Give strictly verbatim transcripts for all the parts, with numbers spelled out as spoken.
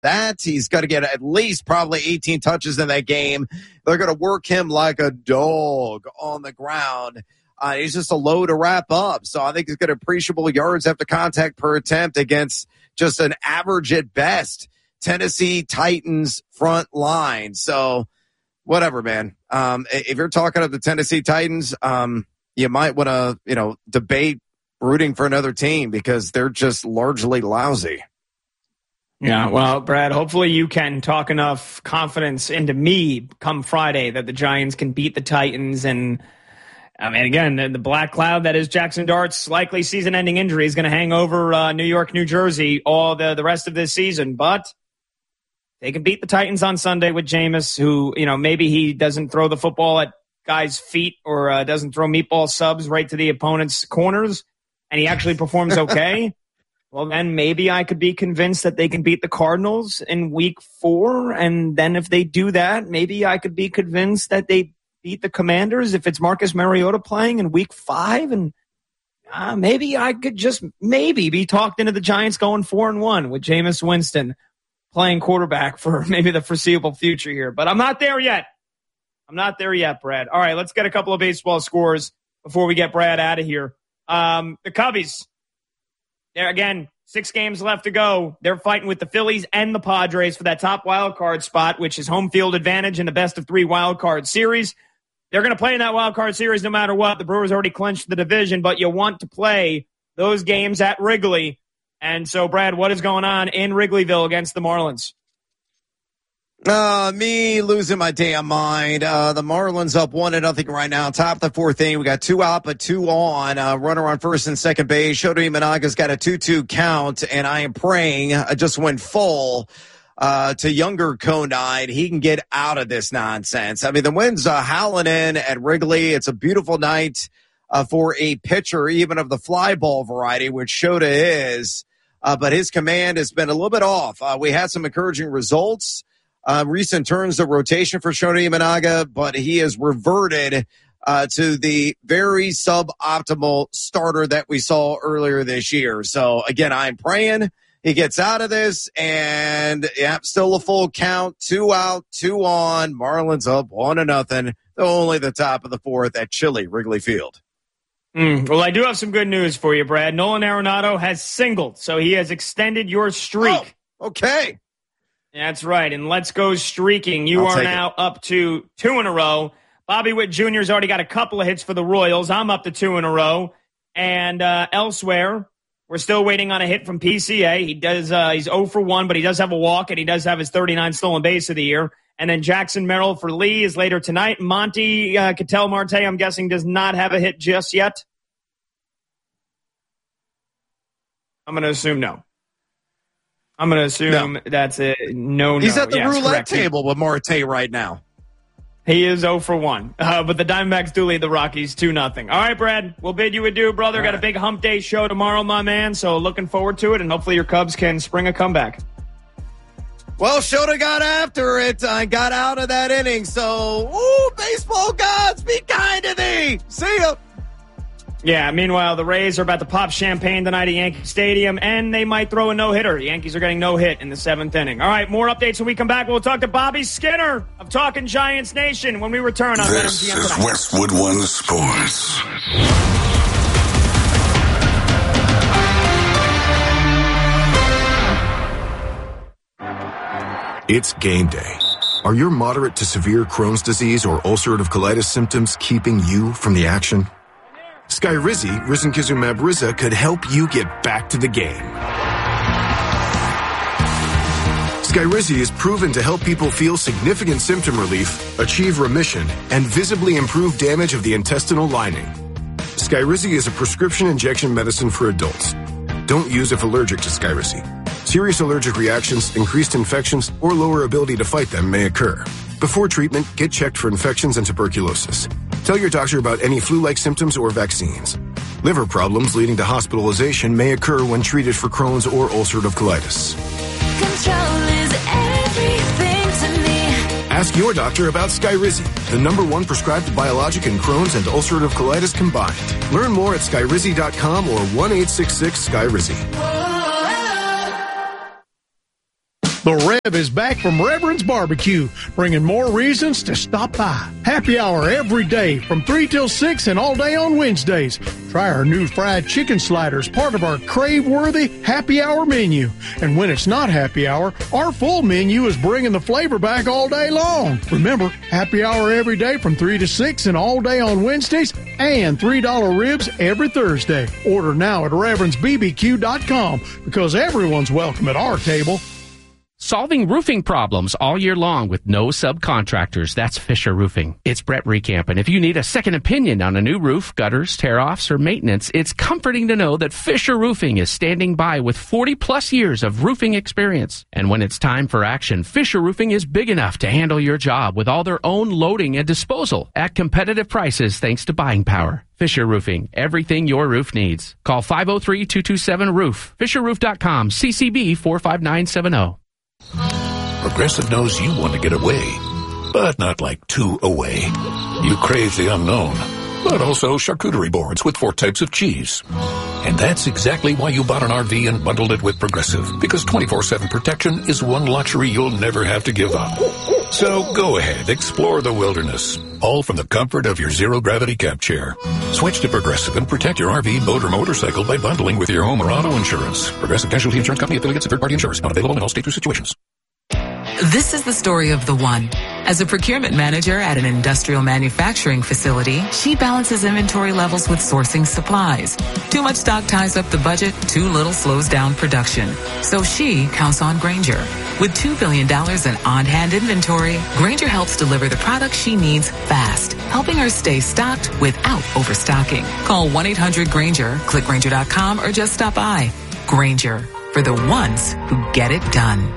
that. He's got to get at least probably eighteen touches in that game. They're going to work him like a dog on the ground. Uh, he's just a low to wrap up. So I think he's got appreciable yards after contact per attempt against just an average at best Tennessee Titans front line. So whatever, man. Um, if you're talking of the Tennessee Titans, um, you might want to, you know, debate rooting for another team because they're just largely lousy. Yeah, well, Brad, hopefully you can talk enough confidence into me come Friday that the Giants can beat the Titans. And, I mean, again, the, the black cloud that is Jackson Dart's likely season-ending injury is going to hang over uh, New York, New Jersey all the, the rest of this season. But they can beat the Titans on Sunday with Jameis, who, you know, maybe he doesn't throw the football at guys' feet or uh, doesn't throw meatball subs right to the opponent's corners, and he actually performs okay. Well, then maybe I could be convinced that they can beat the Cardinals in week four. And then if they do that, maybe I could be convinced that they beat the Commanders if it's Marcus Mariota playing in week five. And uh, maybe I could just maybe be talked into the Giants going four and one with Jameis Winston playing quarterback for maybe the foreseeable future here. But I'm not there yet. I'm not there yet, Brad. All right, let's get a couple of baseball scores before we get Brad out of here. Um, the Cubbies. There again, six games left to go. They're fighting with the Phillies and the Padres for that top wild card spot, which is home field advantage in the best of three wild card series. They're going to play in that wild card series no matter what. The Brewers already clinched the division, but you want to play those games at Wrigley. And so, Brad, what is going on in Wrigleyville against the Marlins? Uh, me losing my damn mind. Uh, the Marlins up one to nothing right now. Top of the fourth inning. We got two out, but two on. Uh, runner on first and second base. Shota Imanaga's got a two two count, and I am praying I just went full, uh, to younger Conine. He can get out of this nonsense. I mean, the wind's, uh, howling in at Wrigley. It's a beautiful night, uh, for a pitcher, even of the fly ball variety, which Shota is. Uh, but his command has been a little bit off. Uh, we had some encouraging results. Uh, recent turns of rotation for Shota Imanaga, but he has reverted uh, to the very suboptimal starter that we saw earlier this year. So, again, I'm praying he gets out of this, and, yeah, still a full count, two out, two on. Marlins up one to nothing, only the top of the fourth at chilly Wrigley Field. Mm, well, I do have some good news for you, Brad. Nolan Arenado has singled, so he has extended your streak. Oh, okay. That's right, and let's go streaking. You I'll are now it. up to two in a row. Bobby Witt Junior's already got a couple of hits for the Royals. I'm up to two in a row. And uh, elsewhere, we're still waiting on a hit from P C A. He does. Uh, he's oh for one, but he does have a walk, and he does have his thirty-ninth stolen base of the year. And then Jackson Merrill for Lee is later tonight. Monty uh, Ketel Marte, I'm guessing, does not have a hit just yet. I'm going to assume no. I'm going to assume no. that's a no, no. He's at the yes, roulette correct. table with Marte right now. He is oh for one. Uh, but the Diamondbacks do lead the Rockies two nothing. All right, Brad, we'll bid you adieu, brother. All Got right. a big hump day show tomorrow, my man. So looking forward to it, and hopefully your Cubs can spring a comeback. Well, Shota got after it and got out of that inning. So, ooh, baseball gods, be kind to thee. See ya. Yeah, meanwhile, the Rays are about to pop champagne tonight at Yankee Stadium, and they might throw a no-hitter. The Yankees are getting no hit in the seventh inning. All right, more updates when we come back. We'll talk to Bobby Skinner of Talking Giants Nation when we return on This is tonight. Westwood One Sports. It's game day. Are your moderate to severe Crohn's disease or ulcerative colitis symptoms keeping you from the action? Skyrizi, risankizumab Riza, could help you get back to the game. Skyrizi is proven to help people feel significant symptom relief, achieve remission, and visibly improve damage of the intestinal lining. Skyrizi is a prescription injection medicine for adults. Don't use if allergic to Skyrizi. Serious allergic reactions, increased infections, or lower ability to fight them may occur. Before treatment, get checked for infections and tuberculosis. Tell your doctor about any flu-like symptoms or vaccines. Liver problems leading to hospitalization may occur when treated for Crohn's or ulcerative colitis. Control is everything to me. Ask your doctor about Skyrizi, the number one prescribed biologic in Crohn's and ulcerative colitis combined. Learn more at skyrizi dot com or one eight six six Skyrizi. The Rev is back from Reverend's Barbecue, bringing more reasons to stop by. Happy hour every day from three till six and all day on Wednesdays. Try our new fried chicken sliders, part of our crave-worthy happy hour menu. And when it's not happy hour, our full menu is bringing the flavor back all day long. Remember, happy hour every day from three to six and all day on Wednesdays, and three dollar ribs every Thursday. Order now at reverends b b q dot com because everyone's welcome at our table. Solving roofing problems all year long with no subcontractors. That's Fisher Roofing. It's Brett Recamp, and if you need a second opinion on a new roof, gutters, tear-offs, or maintenance, it's comforting to know that Fisher Roofing is standing by with forty plus years of roofing experience. And when it's time for action, Fisher Roofing is big enough to handle your job with all their own loading and disposal at competitive prices thanks to buying power. Fisher Roofing, everything your roof needs. Call five oh three, two two seven, roof. fisher roof dot com, C C B four five nine seven zero. Progressive knows you want to get away, but not like too away. You crave the unknown, but also charcuterie boards with four types of cheese. And that's exactly why you bought an R V and bundled it with Progressive, because twenty-four seven protection is one luxury you'll never have to give up. So go ahead, explore the wilderness, all from the comfort of your zero-gravity cab chair. Switch to Progressive and protect your R V, boat, or motorcycle by bundling with your home or auto insurance. Progressive Casualty Insurance Company, affiliates, and third-party insurers. Not available in all states or situations. This is the story of the one. As a procurement manager at an industrial manufacturing facility, she balances inventory levels with sourcing supplies. Too much stock ties up the budget, too little slows down production. So she counts on Grainger. With two billion dollars in on-hand inventory, Grainger helps deliver the products she needs fast, helping her stay stocked without overstocking. Call one eight hundred Grainger, click Grainger dot com, or just stop by. Grainger, for the ones who get it done.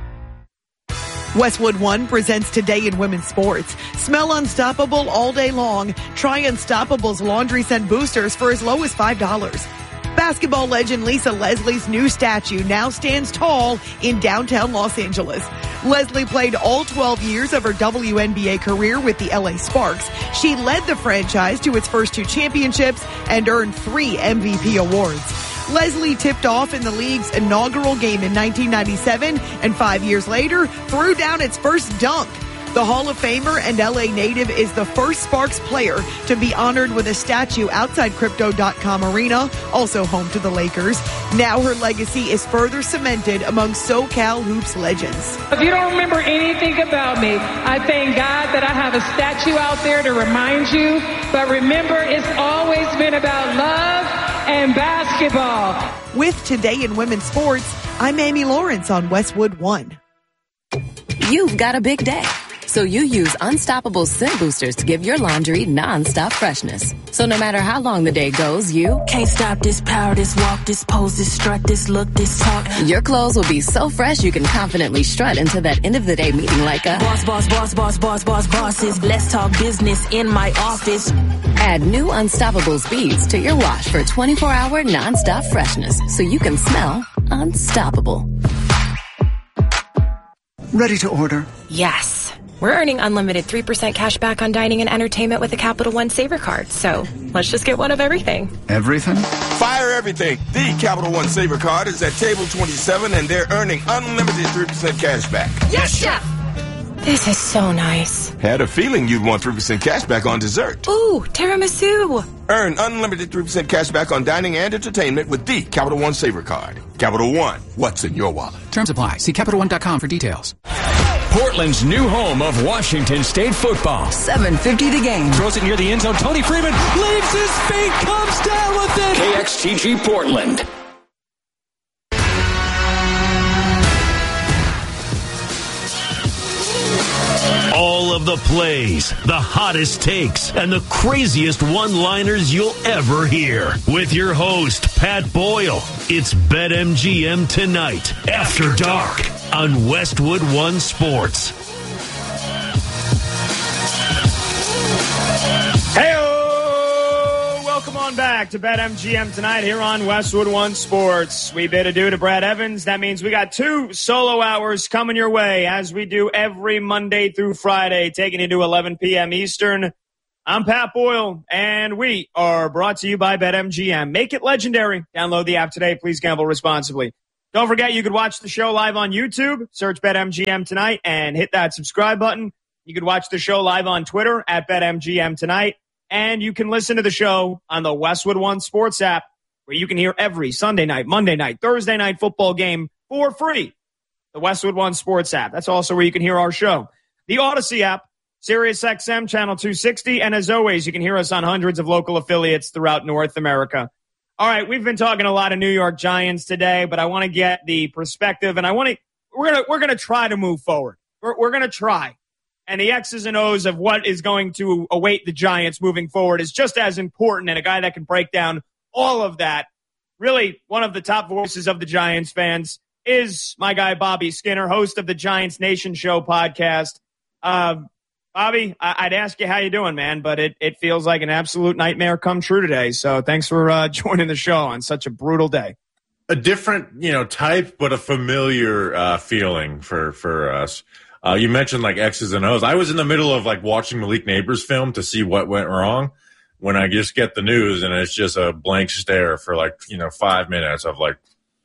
Westwood One presents Today in Women's Sports. Smell unstoppable all day long. Try Unstoppable's laundry scent boosters for as low as five dollars. Basketball legend Lisa Leslie's new statue now stands tall in downtown Los Angeles. Leslie played all twelve years of her W N B A career with the L A Sparks. She led the franchise to its first two championships and earned three M V P awards. Leslie tipped off in the league's inaugural game in nineteen ninety-seven and five years later threw down its first dunk. The Hall of Famer and L A native is the first Sparks player to be honored with a statue outside Crypto dot com Arena, also home to the Lakers. Now her legacy is further cemented among SoCal Hoops legends. If you don't remember anything about me, I thank God that I have a statue out there to remind you. But remember, it's always been about love and basketball. With Today in Women's Sports, I'm Amy Lawrence on Westwood One. You've got a big day, so you use Unstoppable scent boosters to give your laundry non-stop freshness. So no matter how long the day goes, you Can't stop this power, this walk, this pose, this strut, this look, this talk. your clothes will be so fresh you can confidently strut into that end of the day meeting like a Boss, boss, boss, boss, boss, boss, bosses. Let's talk business in my office. Add new Unstoppable beads to your wash for twenty-four hour non-stop freshness so you can smell unstoppable. Ready to order? Yes. We're earning unlimited three percent cash back on dining and entertainment with the Capital One Saver card. So let's just get one of everything. Everything? Fire everything. The Capital One Saver card is at table twenty-seven, and they're earning unlimited three percent cash back. Yes, Chef! This is so nice. Had a feeling you'd want three percent cash back on dessert. Ooh, tiramisu. Earn unlimited three percent cash back on dining and entertainment with the Capital One Saver card. Capital One, what's in your wallet? Terms apply. See Capital One dot com for details. Portland's new home of Washington State football. seven fifty the game. Throws it near the end zone. Tony Freeman leaves his feet, comes down with it. K X T G Portland. All of the plays, the hottest takes, and the craziest one-liners you'll ever hear. With your host, Pat Boyle. It's BetMGM Tonight, After Dark, on Westwood One Sports. Hey-o! Welcome on back to BetMGM Tonight here on Westwood One Sports. We bid adieu to Brad Evans. That means we got two solo hours coming your way as we do every Monday through Friday, taking you to eleven p.m. Eastern. I'm Pat Boyle, and we are brought to you by BetMGM. Make it legendary. Download the app today. Please gamble responsibly. Don't forget, you could watch the show live on YouTube. Search BetMGM Tonight and hit that subscribe button. You could watch the show live on Twitter at BetMGM Tonight. And you can listen to the show on the Westwood One Sports app, where you can hear every Sunday night, Monday night, Thursday night football game for free. The Westwood One Sports app. That's also where you can hear our show. The Odyssey app, SiriusXM Channel two sixty. And as always, you can hear us on hundreds of local affiliates throughout North America. All right, we've been talking a lot of New York Giants today, but I want to get the perspective, and I want to we're gonna we're gonna try to move forward. We're we're gonna try, and the X's and O's of what is going to await the Giants moving forward is just as important. And a guy that can break down all of that, really one of the top voices of the Giants fans, is my guy Bobby Skinner, host of the Giants Nation Show podcast. Um, Bobby, I'd ask you how you doing, man, but it, it feels like an absolute nightmare come true today. So thanks for uh, joining the show on such a brutal day. A different, you know, type, but a familiar uh, feeling for for us. Uh, you mentioned like X's and O's. I was in the middle of like watching Malik Neighbors' film to see what went wrong when I just get the news, and it's just a blank stare for like, you know, five minutes of like,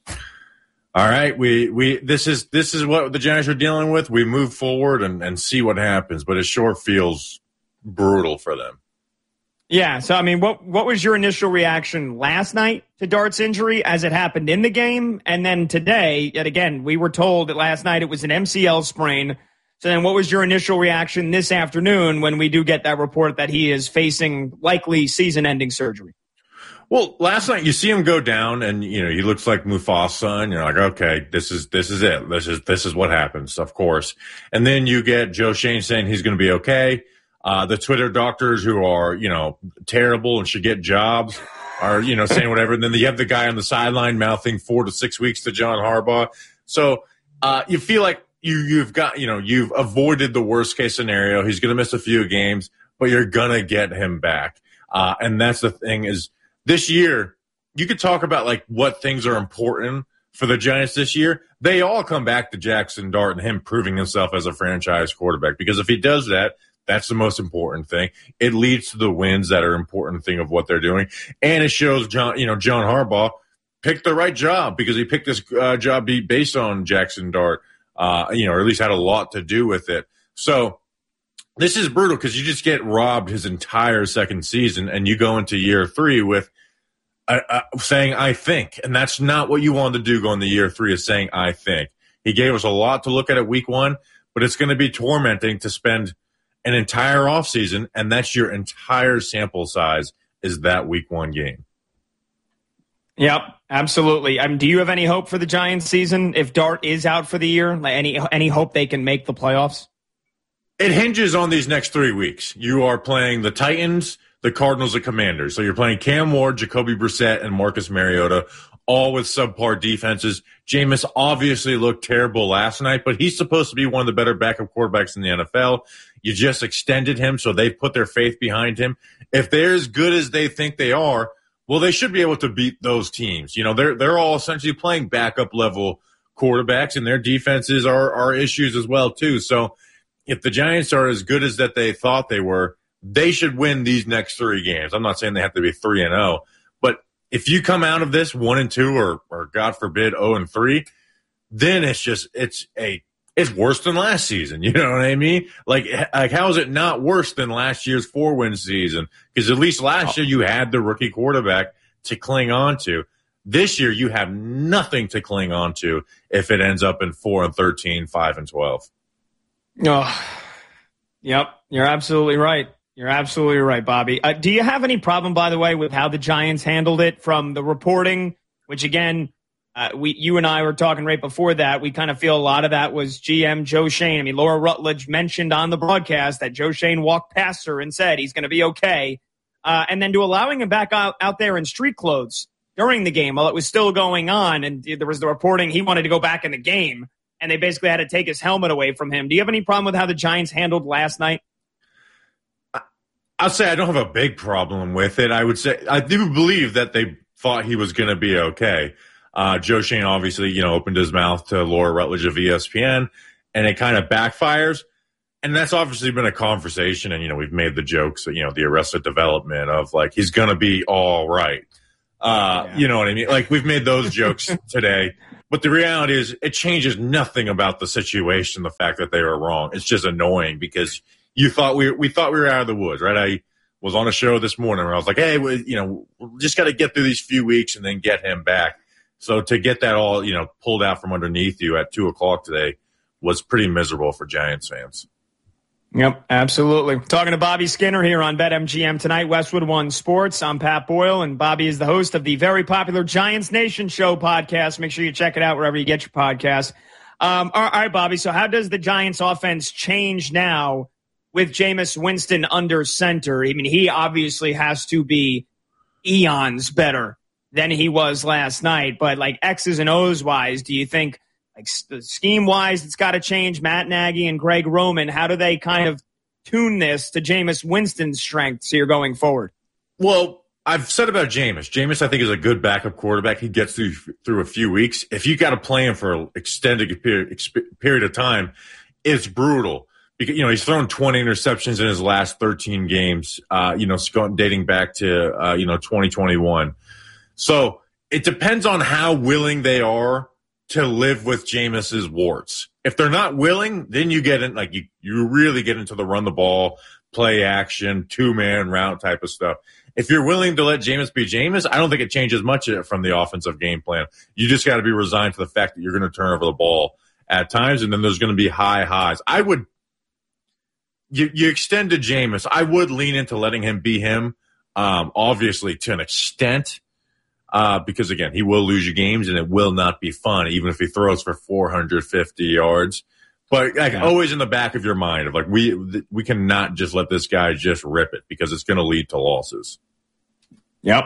all right, we, we this is this is what the Giants are dealing with. We move forward and, and see what happens, but it sure feels brutal for them. Yeah, so I mean, what what was your initial reaction last night to Dart's injury as it happened in the game, and then today? Yet again, we were told that last night it was an M C L sprain. So then, what was your initial reaction this afternoon when we do get that report that he is facing likely season-ending surgery? Well, last night you see him go down, and you know he looks like Mufasa, and you're like, okay, this is this is it. This is this is what happens, of course. And then you get Joe Schoen saying he's going to be okay. Uh, the Twitter doctors who are you know terrible and should get jobs are you know saying whatever. And then you have the guy on the sideline mouthing four to six weeks to John Harbaugh. So uh, you feel like you you've got you know you've avoided the worst case scenario. He's going to miss a few games, but you're gonna get him back. Uh, and that's the thing is. This year, you could talk about like what things are important for the Giants this year. They all come back to Jackson Dart and him proving himself as a franchise quarterback. Because if he does that, that's the most important thing. It leads to the wins that are important thing of what they're doing, and it shows John, you know, John Harbaugh picked the right job because he picked this uh, job based on Jackson Dart, uh, you know, or at least had a lot to do with it. So. This is brutal because you just get robbed his entire second season, and you go into year three with uh, uh, saying, I think. And that's not what you wanted to do going to year three is saying, I think. He gave us a lot to look at at week one, but it's going to be tormenting to spend an entire offseason, and that's your entire sample size is that week one game. Yep, absolutely. I mean, do you have any hope for the Giants season if Dart is out for the year? Like any any hope they can make the playoffs? It hinges on these next three weeks. You are playing the Titans, the Cardinals, the Commanders. So you're playing Cam Ward, Jacoby Brissett, and Marcus Mariota, all with subpar defenses. Jameis obviously looked terrible last night, but he's supposed to be one of the better backup quarterbacks in the N F L. You just extended him, so they've put their faith behind him. If they're as good as they think they are, well, they should be able to beat those teams. You know, they're they're all essentially playing backup level quarterbacks, and their defenses are are issues as well too. So. If the Giants are as good as that they thought they were, they should win these next three games. I'm not saying they have to be three and oh, but if you come out of this one and two, or or God forbid oh and three, then it's just it's a it's worse than last season. You know what I mean? Like like how is it not worse than last year's four win season? Because at least last year you had the rookie quarterback to cling on to. This year you have nothing to cling on to if it ends up in four and thirteen, five and twelve. Oh, yep. You're absolutely right. You're absolutely right, Bobby. Uh, do you have any problem, by the way, with how the Giants handled it from the reporting, which, again, uh, we, you and I were talking right before that. We kind of feel a lot of that was G M Joe Schoen. I mean, Laura Rutledge mentioned on the broadcast that Joe Schoen walked past her and said he's going to be okay. Uh, and then to allowing him back out, out there in street clothes during the game while it was still going on. And there was the reporting he wanted to go back in the game. And they basically had to take his helmet away from him. Do you have any problem with how the Giants handled last night? I'll say I don't have a big problem with it. I would say I do believe that they thought he was going to be okay. Uh, Joe Schoen obviously, you know, opened his mouth to Laura Rutledge of E S P N, and it kind of backfires. And that's obviously been a conversation. And, you know, we've made the jokes, you know, the Arrested Development of like, he's going to be all right. Uh, yeah. You know what I mean? Like we've made those jokes today. But the reality is it changes nothing about the situation, the fact that they were wrong. It's just annoying because you thought we we thought we were out of the woods, right? I was on a show this morning where I was like, hey, we, you know, we just got to get through these few weeks and then get him back. So to get that all, you know, pulled out from underneath you at two o'clock today was pretty miserable for Giants fans. Yep, absolutely. Talking to Bobby Skinner here on BetMGM tonight, Westwood One Sports. I'm Pat Boyle, and Bobby is the host of the very popular Giants Nation Show podcast. Make sure you check it out wherever you get your podcast. Um, all right, Bobby, so how does the Giants offense change now with Jameis Winston under center? I mean, he obviously has to be eons better than he was last night, but like X's and O's wise, do you think like scheme wise it's got to change? Matt Nagy and Greg Roman, how do they kind of tune this to Jameis Winston's strengths here going forward? Well, I've said about Jameis. Jameis, I think, is a good backup quarterback. He gets through through a few weeks. If you got to play him for an extended period, period of time, it's brutal. Because, you know, he's thrown twenty interceptions in his last thirteen games, uh, you know, dating back to, uh, you know, twenty twenty-one. So it depends on how willing they are to live with Jameis's warts. If they're not willing, then you get in, like, you, you really get into the run the ball, play action, two-man route type of stuff. If you're willing to let Jameis be Jameis, I don't think it changes much from the offensive game plan. You just got to be resigned to the fact that you're going to turn over the ball at times, and then there's going to be high highs. I would you, you extend to Jameis. I would lean into letting him be him, um, obviously to an extent, uh, because, again, he will lose you games, and it will not be fun, even if he throws for four hundred fifty yards. But like yeah. always in the back of your mind of like we we cannot just let this guy just rip it because it's going to lead to losses. Yep.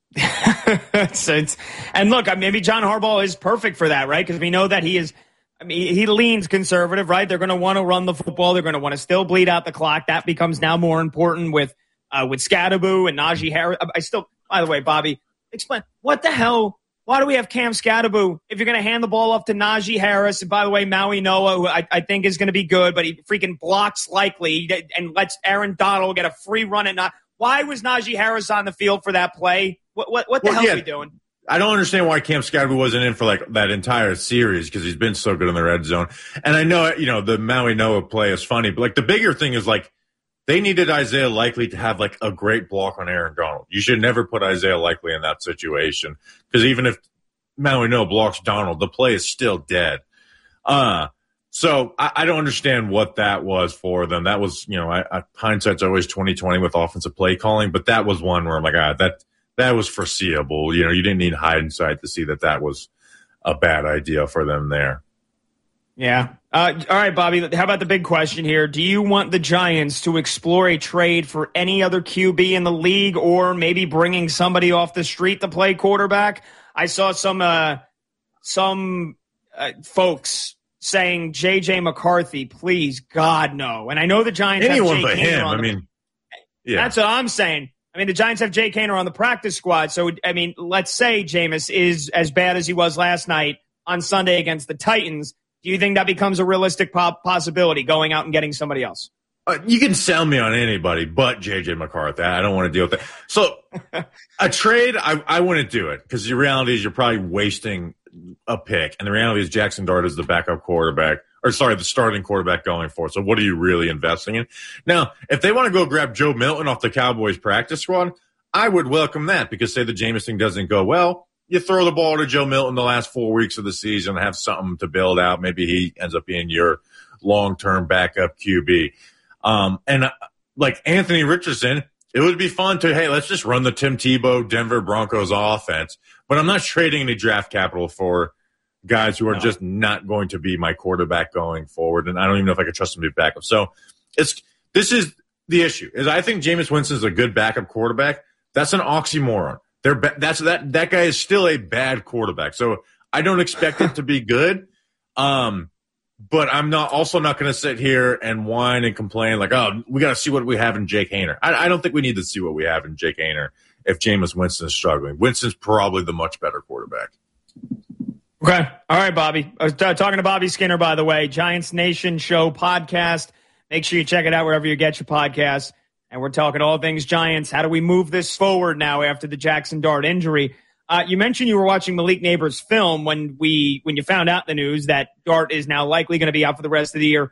it's, it's, and look, maybe John Harbaugh is perfect for that, right? Because we know that he is. I mean, he leans conservative, right? They're going to want to run the football. They're going to want to still bleed out the clock. That becomes now more important with uh, with Scadaboo and Najee Harris. I still, by the way, Bobby, explain what the hell. Why do we have Cam Scadaboo if you're going to hand the ball off to Najee Harris? And by the way, Maui Noah, who I, I think is going to be good, but he freaking blocks likely and lets Aaron Donald get a free run at not. Why was Najee Harris on the field for that play? What what, what the well, hell yeah, are we doing? I don't understand why Cam Scadaboo wasn't in for like that entire series because he's been so good in the red zone. And I know, you know, the Maui Noah play is funny, but like the bigger thing is like they needed Isaiah Likely to have like a great block on Aaron Donald. You should never put Isaiah Likely in that situation because even if Maui Noah blocks Donald, the play is still dead. Uh, so I, I don't understand what that was for them. That was, you know, I, I, hindsight's always twenty twenty with offensive play calling, but that was one where I'm like, ah, that that was foreseeable. You know, you didn't need hindsight to see that that was a bad idea for them there. Yeah. Uh, all right, Bobby, how about the big question here? Do you want the Giants to explore a trade for any other Q B in the league or maybe bringing somebody off the street to play quarterback? I saw some uh, some uh, folks saying J J McCarthy, please, God, no. And I know the Giants Anyone have Jay but Kaner him. on I the, mean, yeah. That's what I'm saying. I mean, the Giants have Jay Kaner on the practice squad. So, I mean, let's say Jameis is as bad as he was last night on Sunday against the Titans. Do you think that becomes a realistic po- possibility, going out and getting somebody else? Uh, you can sell me on anybody but J J McCarthy. I don't want to deal with that. So a trade, I, I wouldn't do it because the reality is you're probably wasting a pick. And the reality is Jackson Dart is the backup quarterback, or sorry, the starting quarterback going forward. So what are you really investing in? Now, if they want to go grab Joe Milton off the Cowboys practice squad, I would welcome that because say the Jameis thing doesn't go well, you throw the ball to Joe Milton the last four weeks of the season and have something to build out. Maybe he ends up being your long-term backup Q B. Um, and uh, like Anthony Richardson, it would be fun to, hey, let's just run the Tim Tebow Denver Broncos offense. But I'm not trading any draft capital for guys who are no. just not going to be my quarterback going forward. And I don't even know if I could trust them to be backup. So it's this is the issue. Is I think Jameis Winston is a good backup quarterback. That's an oxymoron. They're ba- that's that that guy is still a bad quarterback. So I don't expect it to be good. Um, But I'm not also not going to sit here and whine and complain like, oh, we got to see what we have in Jake Haener. I, I don't think we need to see what we have in Jake Haener if Jameis Winston is struggling. Winston's probably the much better quarterback. Okay. All right, Bobby. I was t- talking to Bobby Skinner, by the way, Giants Nation Show podcast. Make sure you check it out wherever you get your podcasts. And we're talking all things Giants. How do we move this forward now after the Jackson Dart injury? Uh, you mentioned you were watching Malik Neighbors' film when we when you found out the news that Dart is now likely going to be out for the rest of the year.